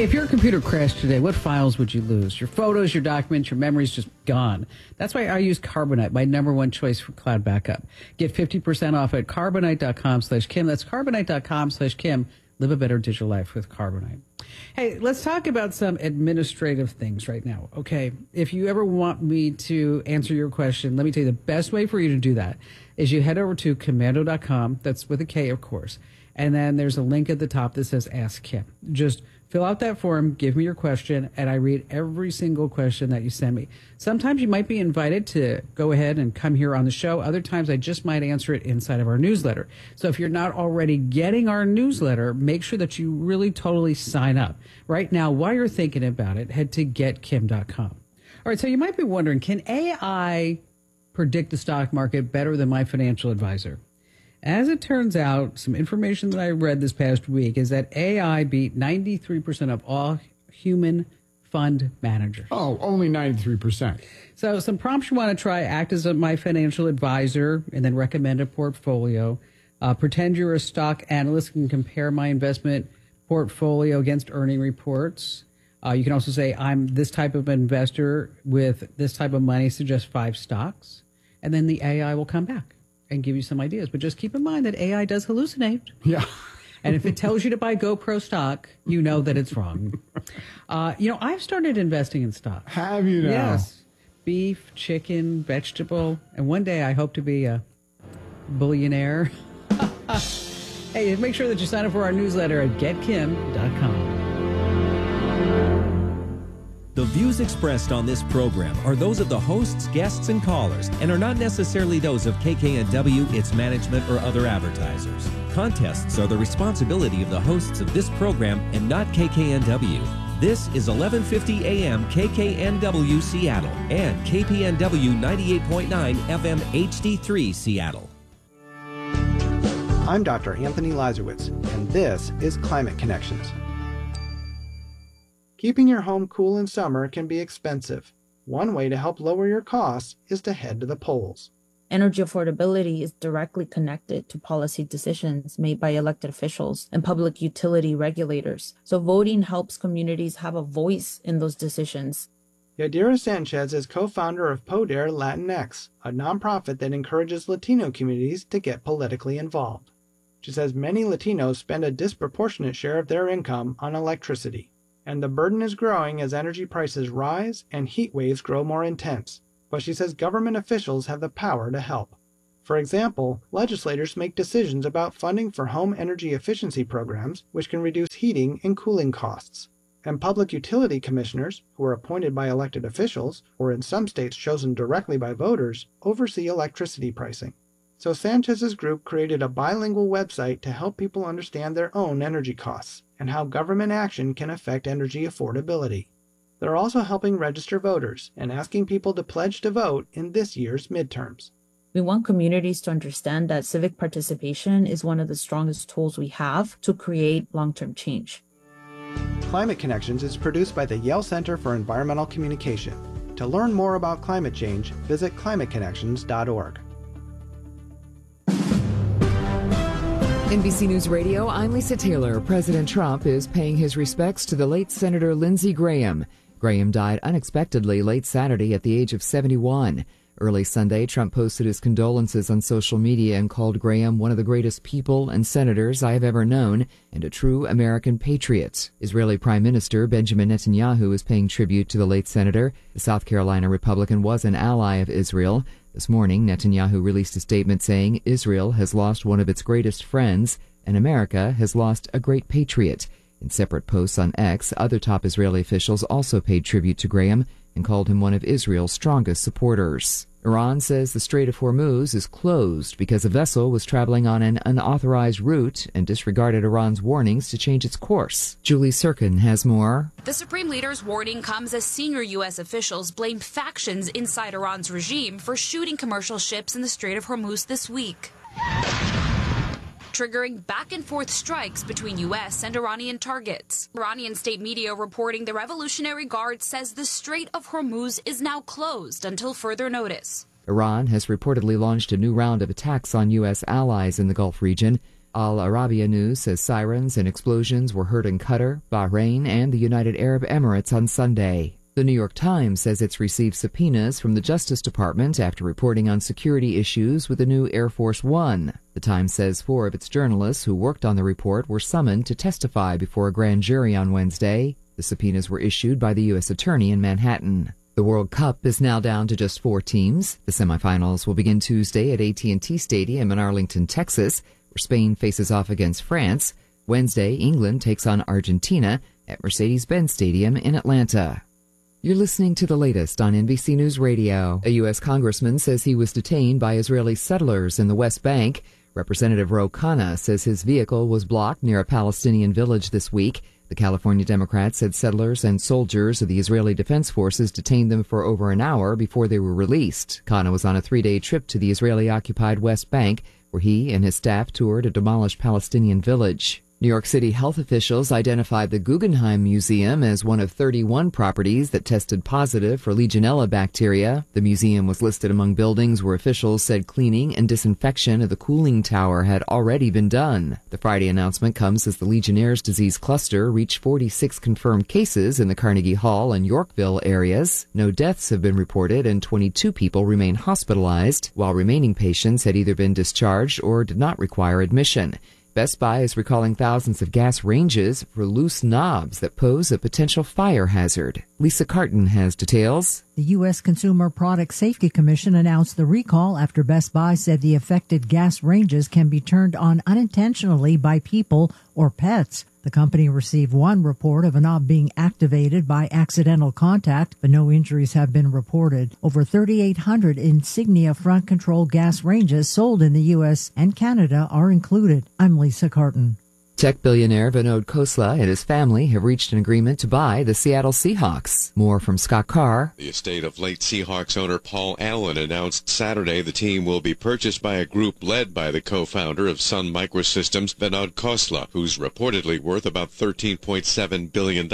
Hey, if your computer crashed today, what files would you lose? Your photos, your documents, your memories just gone. That's why I use Carbonite, my number one choice for cloud backup. Get 50% off at carbonite.com/Kim. That's carbonite.com/Kim. Live a better digital life with Carbonite. Hey, let's talk about some administrative things right now. Okay, if you ever want me to answer your question, let me tell you the best way for you to do that is you head over to commando.com. That's with a K, of course. And then there's a link at the top that says Ask Kim. Just fill out that form, give me your question, and I read every single question that you send me. Sometimes you might be invited to go ahead and come here on the show. Other times I just might answer it inside of our newsletter. So if you're not already getting our newsletter, make sure that you really totally sign up. Right now, while you're thinking about it, head to getkim.com. All right, so you might be wondering, can AI predict the stock market better than my financial advisor? As it turns out, some information that I read this past week is that AI beat 93% of all human fund managers. Oh, only 93%. So some prompts you want to try: act as my financial advisor and then recommend a portfolio. Pretend you're a stock analyst and compare my investment portfolio against earning reports. You can also say, I'm this type of investor with this type of money, suggest 5 stocks. And then the AI will come back and give you some ideas. But just keep in mind that AI does hallucinate. Yeah. And if it tells you to buy GoPro stock, you know that it's wrong. I've started investing in stock. Have you now? Yes. Beef, chicken, vegetable. And one day I hope to be a billionaire. Hey, make sure that you sign up for our newsletter at getkim.com. The views expressed on this program are those of the hosts, guests, and callers, and are not necessarily those of KKNW, its management, or other advertisers. Contests are the responsibility of the hosts of this program and not KKNW. This is 1150 AM KKNW Seattle and KPNW 98.9 FM HD3 Seattle. I'm Dr. Anthony Lazarowitz, and this is Climate Connections. Keeping your home cool in summer can be expensive. One way to help lower your costs is to head to the polls. Energy affordability is directly connected to policy decisions made by elected officials and public utility regulators. So voting helps communities have a voice in those decisions. Yadira Sanchez is co-founder of Poder Latinx, a nonprofit that encourages Latino communities to get politically involved. She says many Latinos spend a disproportionate share of their income on electricity, and the burden is growing as energy prices rise and heat waves grow more intense. But she says government officials have the power to help. For example, legislators make decisions about funding for home energy efficiency programs, which can reduce heating and cooling costs. And public utility commissioners, who are appointed by elected officials, or in some states chosen directly by voters, oversee electricity pricing. So Sanchez's group created a bilingual website to help people understand their own energy costs and how government action can affect energy affordability. They're also helping register voters and asking people to pledge to vote in this year's midterms. We want communities to understand that civic participation is one of the strongest tools we have to create long-term change. Climate Connections is produced by the Yale Center for Environmental Communication. To learn more about climate change, visit climateconnections.org. NBC News Radio, I'm Lisa Taylor. President Trump is paying his respects to the late Senator Lindsey Graham. Graham died unexpectedly late Saturday at the age of 71. Early Sunday, Trump posted his condolences on social media and called Graham one of the greatest people and senators I have ever known and a true American patriot. Israeli Prime Minister Benjamin Netanyahu is paying tribute to the late senator. The South Carolina Republican was an ally of Israel. This morning, Netanyahu released a statement saying Israel has lost one of its greatest friends and America has lost a great patriot. In separate posts on X, other top Israeli officials also paid tribute to Graham and called him one of Israel's strongest supporters. Iran says the Strait of Hormuz is closed because a vessel was traveling on an unauthorized route and disregarded Iran's warnings to change its course. Julie Sirkin has more. The Supreme Leader's warning comes as senior U.S. officials blame factions inside Iran's regime for shooting commercial ships in the Strait of Hormuz this week, triggering back-and-forth strikes between U.S. and Iranian targets. Iranian state media reporting the Revolutionary Guard says the Strait of Hormuz is now closed until further notice. Iran has reportedly launched a new round of attacks on U.S. allies in the Gulf region. Al Arabiya News says sirens and explosions were heard in Qatar, Bahrain, and the United Arab Emirates on Sunday. The New York Times says it's received subpoenas from the Justice Department after reporting on security issues with the new Air Force One. The Times says 4 of its journalists who worked on the report were summoned to testify before a grand jury on Wednesday. The subpoenas were issued by the U.S. Attorney in Manhattan. The World Cup is now down to just 4 teams. The semifinals will begin Tuesday at AT&T Stadium in Arlington, Texas, where Spain faces off against France. Wednesday, England takes on Argentina at Mercedes-Benz Stadium in Atlanta. You're listening to the latest on NBC News Radio. A U.S. congressman says he was detained by Israeli settlers in the West Bank. Representative Ro Khanna says his vehicle was blocked near a Palestinian village this week. The California Democrat said settlers and soldiers of the Israeli Defense Forces detained them for over an hour before they were released. Khanna was on a 3-day trip to the Israeli-occupied West Bank, where he and his staff toured a demolished Palestinian village. New York City health officials identified the Guggenheim Museum as one of 31 properties that tested positive for Legionella bacteria. The museum was listed among buildings where officials said cleaning and disinfection of the cooling tower had already been done. The Friday announcement comes as the Legionnaire's disease cluster reached 46 confirmed cases in the Carnegie Hall and Yorkville areas. No deaths have been reported and 22 people remain hospitalized, while remaining patients had either been discharged or did not require admission. Best Buy is recalling thousands of gas ranges for loose knobs that pose a potential fire hazard. Lisa Carton has details. The U.S. Consumer Product Safety Commission announced the recall after Best Buy said the affected gas ranges can be turned on unintentionally by people or pets. The company received one report of a knob being activated by accidental contact, but no injuries have been reported. Over 3,800 Insignia front control gas ranges sold in the U.S. and Canada are included. I'm Lisa Carton. Tech billionaire Vinod Khosla and his family have reached an agreement to buy the Seattle Seahawks. More from Scott Carr. The estate of late Seahawks owner Paul Allen announced Saturday the team will be purchased by a group led by the co-founder of Sun Microsystems, Vinod Khosla, who's reportedly worth about $13.7 billion.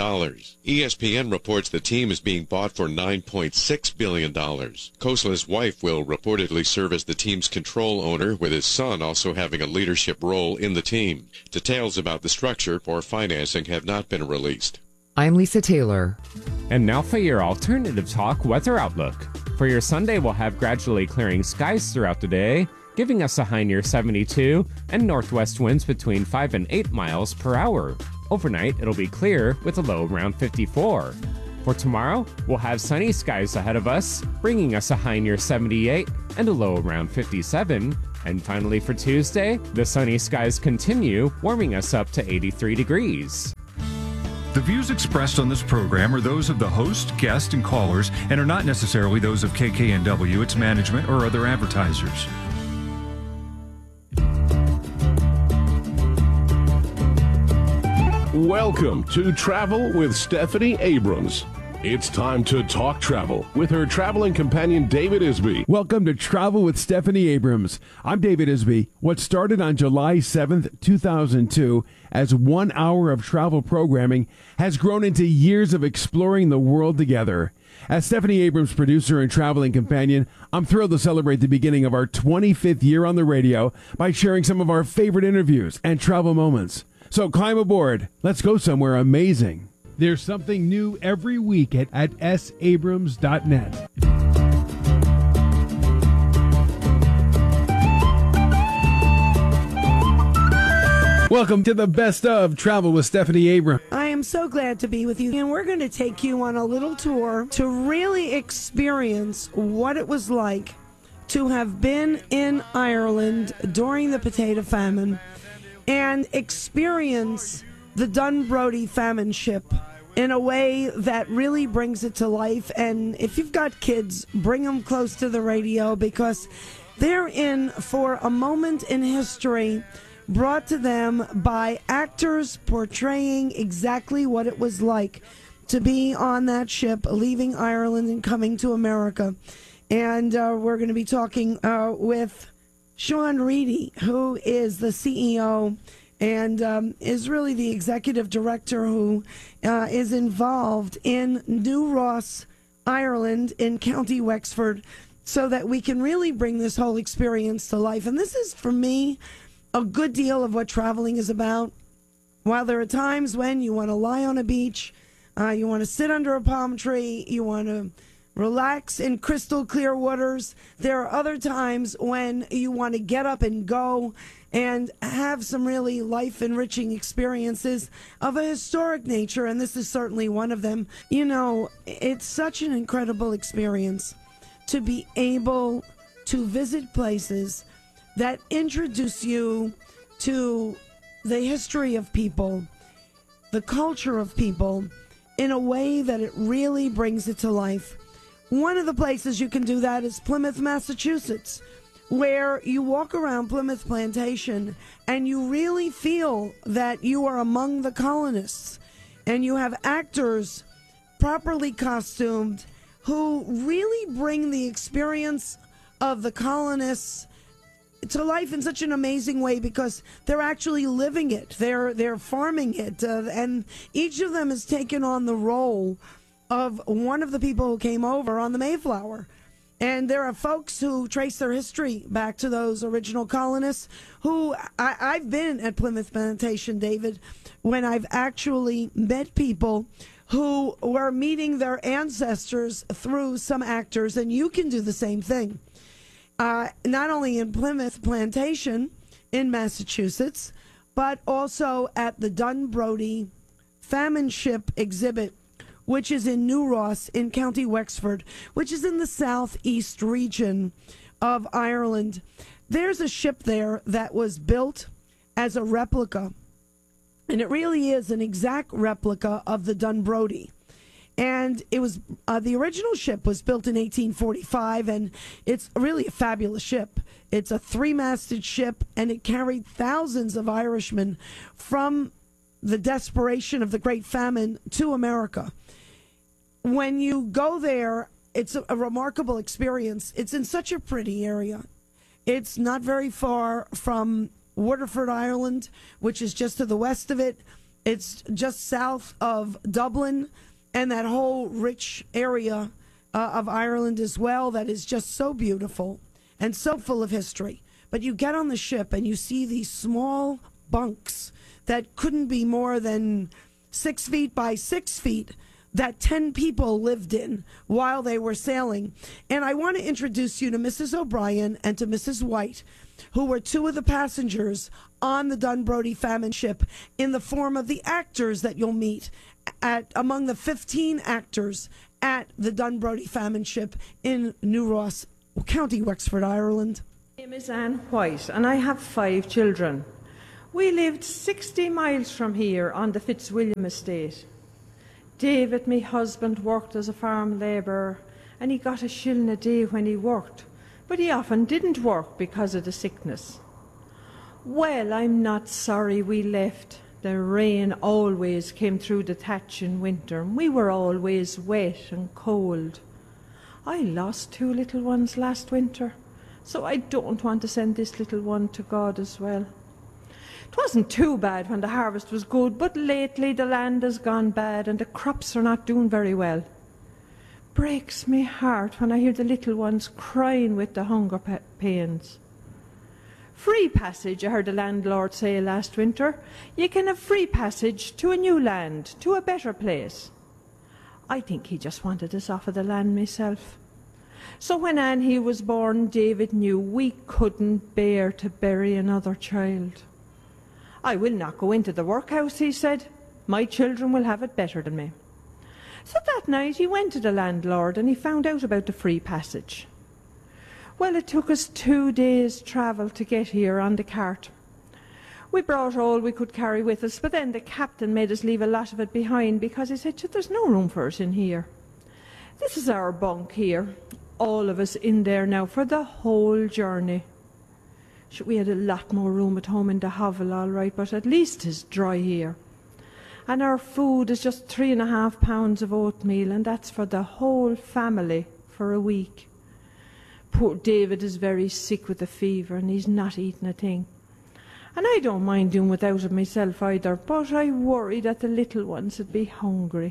ESPN reports the team is being bought for $9.6 billion. Khosla's wife will reportedly serve as the team's control owner, with his son also having a leadership role in the team. Details about the structure or financing have not been released. I'm Lisa Taylor. And now for your alternative talk weather outlook. For your Sunday, we'll have gradually clearing skies throughout the day, giving us a high near 72 and northwest winds between 5 and 8 miles per hour. Overnight, it'll be clear with a low around 54. For tomorrow, we'll have sunny skies ahead of us, bringing us a high near 78 and a low around 57. And finally for Tuesday, the sunny skies continue, warming us up to 83 degrees. The views expressed on this program are those of the host, guests, and callers, and are not necessarily those of KKNW, its management, or other advertisers. Welcome to Travel with Stephanie Abrams. It's time to talk travel with her traveling companion, David Isby. Welcome to Travel with Stephanie Abrams. I'm David Isby. What started on July 7th, 2002 as 1 hour of travel programming has grown into years of exploring the world together. As Stephanie Abrams' producer and traveling companion, I'm thrilled to celebrate the beginning of our 25th year on the radio by sharing some of our favorite interviews and travel moments. So climb aboard. Let's go somewhere amazing. There's something new every week at sabrams.net. Welcome to the best of Travel with Stephanie Abrams. I am so glad to be with you, and we're going to take you on a little tour to really experience what it was like to have been in Ireland during the potato famine and experience the Dunbrody famine ship in a way that really brings it to life. And if you've got kids, bring them close to the radio, because they're in for a moment in history brought to them by actors portraying exactly what it was like to be on that ship, leaving Ireland and coming to America. And we're going to be talking with Sean Reedy, who is the CEO and is really the executive director who is involved in New Ross, Ireland, in County Wexford, so that we can really bring this whole experience to life. And this is, for me, a good deal of what traveling is about. While there are times when you want to lie on a beach, you want to sit under a palm tree, you want to relax in crystal clear waters, there are other times when you want to get up and go and have some really life-enriching experiences of a historic nature, and this is certainly one of them. You know, it's such an incredible experience to be able to visit places that introduce you to the history of people, the culture of people, in a way that it really brings it to life. One of the places you can do that is Plymouth, Massachusetts, where you walk around Plymouth Plantation and you really feel that you are among the colonists, and you have actors properly costumed who really bring the experience of the colonists to life in such an amazing way, because they're actually living it, they're farming it, and each of them has taken on the role of one of the people who came over on the Mayflower. And there are folks who trace their history back to those original colonists who I've been at Plymouth Plantation, David, when I've actually met people who were meeting their ancestors through some actors, and you can do the same thing. Not only in Plymouth Plantation in Massachusetts, but also at the Dunbrody Famine Ship exhibit, which is in New Ross in County Wexford, which is in the southeast region of Ireland. There's a ship there that was built as a replica, and it really is an exact replica of the Dunbrody. And it was the original ship was built in 1845, and it's really a fabulous ship. It's a 3-masted ship, and it carried thousands of Irishmen from the desperation of the Great Famine to America. When you go there, it's a remarkable experience. It's in such a pretty area. It's not very far from Waterford, Ireland, which is just to the west of it. It's just south of Dublin, and that whole rich area of Ireland as well, that is just so beautiful and so full of history. But you get on the ship and you see these small bunks that couldn't be more than 6 feet by 6 feet that 10 people lived in while they were sailing. And I want to introduce you to Mrs. O'Brien and to Mrs. White, who were two of the passengers on the Dunbrody Famine Ship, in the form of the actors that you'll meet among the 15 actors at the Dunbrody Famine Ship in New Ross, County Wexford, Ireland. My name is Anne White, and I have 5 children. We lived 60 miles from here on the Fitzwilliam estate. David, my husband, worked as a farm labourer, and he got £1 a day when he worked, but he often didn't work because of the sickness. Well, I'm not sorry we left. The rain always came through the thatch in winter, and we were always wet and cold. I lost 2 little ones last winter, so I don't want to send this little one to God as well. It wasn't too bad when the harvest was good, but lately the land has gone bad and the crops are not doing very well. Breaks me heart when I hear the little ones crying with the hunger pains. Free passage, I heard the landlord say last winter. You can have free passage to a new land, to a better place. I think he just wanted us off of the land myself. So when Annie was born, David knew we couldn't bear to bury another child. I will not go into the workhouse, he said. My children will have it better than me. So that night he went to the landlord and he found out about the free passage. Well, it took us 2 days' travel to get here on the cart. We brought all we could carry with us, but then the captain made us leave a lot of it behind because he said, there's no room for it in here. This is our bunk here, all of us in there now for the whole journey. We had a lot more room at home in the hovel, all right, but at least it's dry here. And our food is just 3.5 pounds of oatmeal, and that's for the whole family for a week. Poor David is very sick with a fever, and he's not eating a thing. And I don't mind doing without it myself either, but I worry that the little ones would be hungry.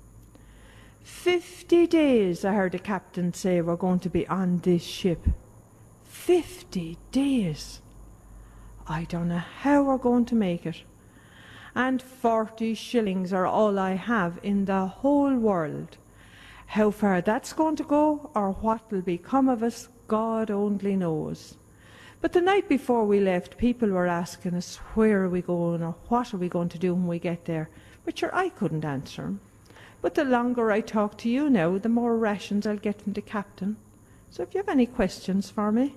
50 days, I heard the captain say, we're going to be on this ship. 50 days. I don't know how we're going to make it. And 40 shillings are all I have in the whole world. How far that's going to go, or what will become of us, God only knows. But the night before we left, people were asking us where are we going or what are we going to do when we get there, but sure, I couldn't answer 'em. But the longer I talk to you now, the more rations I'll get from the captain. So if you have any questions for me,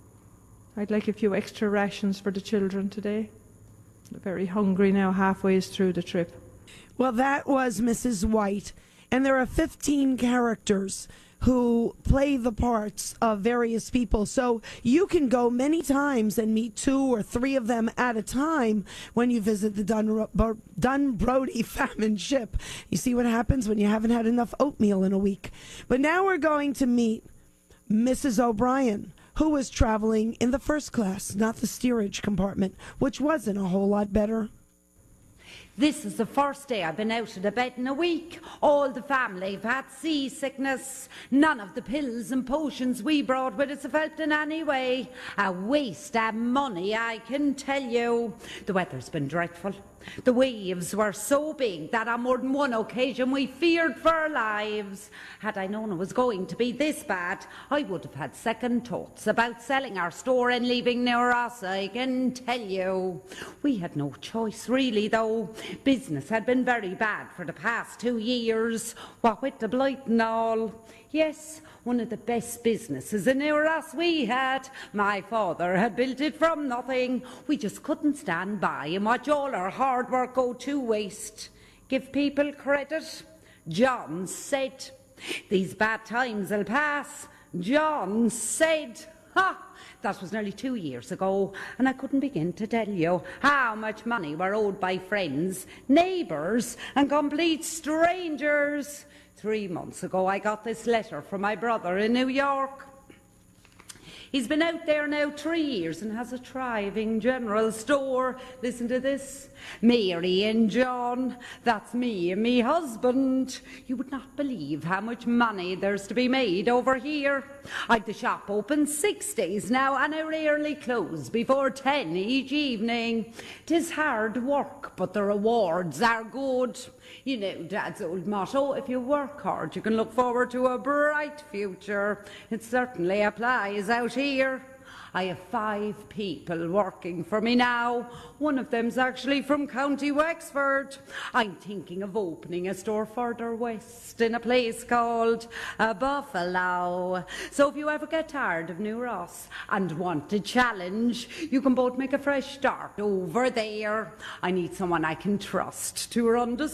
I'd like a few extra rations for the children today. They're very hungry now, halfway through the trip. Well, that was Mrs. White, and there are 15 characters who play the parts of various people. So you can go many times and meet 2 or 3 of them at a time when you visit the Dunbrody Famine Ship. You see what happens when you haven't had enough oatmeal in a week. But now we're going to meet Mrs. O'Brien, who was traveling in the first class, not the steerage compartment, which wasn't a whole lot better. This is the first day I've been out of the bed in a week. All the family have had seasickness. None of the pills and potions we brought with us have helped in any way. A waste of money, I can tell you. The weather's been dreadful. The waves were so big that on more than one occasion we feared for our lives. Had I known it was going to be this bad, I would have had second thoughts about selling our store and leaving New Ross, I can tell you. We had no choice really, though. Business had been very bad for the past 2 years, what with the blight and all. Yes, one of the best businesses in New Ross we had. My father had built it from nothing. We just couldn't stand by and watch all our hard work go to waste. Give people credit. John said, these bad times will pass. John said, ha! That was nearly 2 years ago, and I couldn't begin to tell you how much money we're owed by friends, neighbours, and complete strangers. 3 months ago, I got this letter from my brother in New York. He's been out there now 3 years and has a thriving general store. Listen to this. Mary and John, that's me and me husband. You would not believe how much money there's to be made over here. I've the shop open 6 days now, and I rarely close before 10 each evening. 'Tis hard work, but the rewards are good. You know Dad's old motto, if you work hard, you can look forward to a bright future. It certainly applies out here. I have 5 people working for me now. One of them's actually from County Wexford. I'm thinking of opening a store further west in a place called Buffalo. So if you ever get tired of New Ross and want a challenge, you can both make a fresh start over there. I need someone I can trust to run the